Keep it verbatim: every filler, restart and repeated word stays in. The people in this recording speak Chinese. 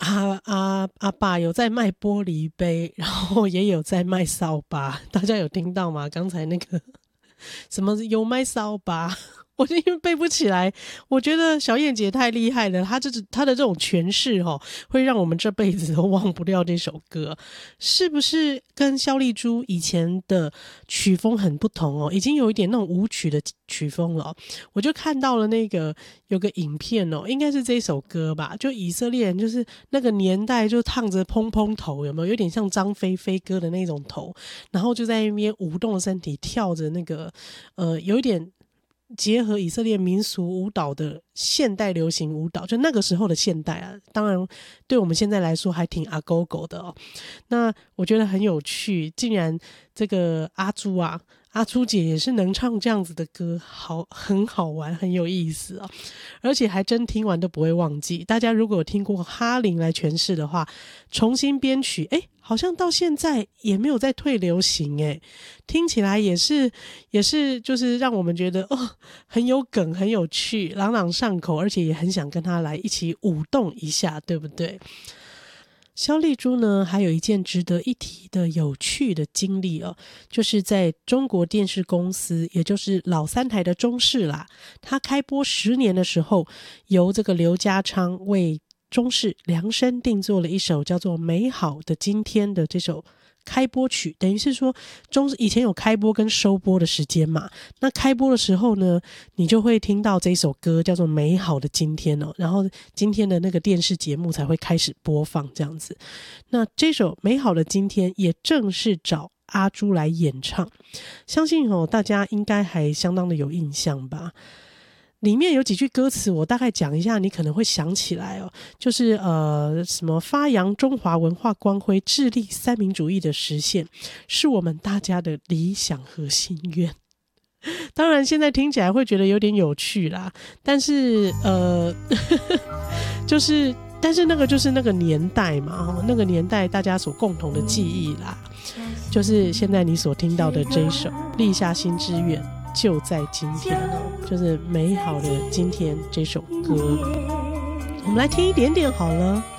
阿阿阿爸有在卖玻璃杯，然后也有在卖扫把，大家有听到吗？刚才那个什么有卖扫把，我因为背不起来，我觉得小燕姐太厉害了，她这她的这种诠释哦，会让我们这辈子都忘不掉这首歌，是不是跟萧丽珠以前的曲风很不同哦？已经有一点那种舞曲的曲风了哦。我就看到了那个有个影片哦，应该是这首歌吧，就以色列人就是那个年代就烫着蓬蓬头，有没有？有点像张菲菲歌的那种头，然后就在那边舞动身体，跳着那个呃，有一点。结合以色列民俗舞蹈的现代流行舞蹈，就那个时候的现代啊，当然对我们现在来说还挺阿狗狗的哦。那我觉得很有趣，竟然这个阿朱啊，阿朱姐也是能唱这样子的歌，好很好玩，很有意思哦。而且还真听完都不会忘记。大家如果有听过哈林来诠释的话，重新编曲，哎，好像到现在也没有再退流行哎，听起来也是也是就是让我们觉得哦很有梗很有趣朗朗上口，而且也很想跟他来一起舞动一下，对不对？萧丽珠呢，还有一件值得一提的有趣的经历哦，就是在中国电视公司，也就是老三台的中视啦，它开播十年的时候，由这个刘家昌为中视量身定做了一首叫做《美好的今天》的这首开播曲，等于是说中以前有开播跟收播的时间嘛，那开播的时候呢，你就会听到这首歌叫做《美好的今天》哦，然后今天的那个电视节目才会开始播放这样子。那这首《美好的今天》也正是找阿朱来演唱，相信哦大家应该还相当的有印象吧。里面有几句歌词我大概讲一下，你可能会想起来哦，就是呃什么发扬中华文化光辉，致力三民主义的实现，是我们大家的理想和心愿。当然现在听起来会觉得有点有趣啦，但是呃就是但是那个就是那个年代嘛，那个年代大家所共同的记忆啦，就是现在你所听到的这一首立下心之愿就在今天哦，就是美好的今天这首歌，我们来听一点点好了。